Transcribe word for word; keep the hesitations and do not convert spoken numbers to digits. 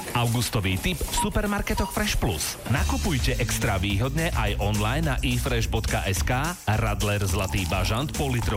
Augustový tip v supermarketoch Fresh Plus. Nakupujte extra výhodne aj online na e fresh bodka es ká. Radler Zlatý bažant pol litrový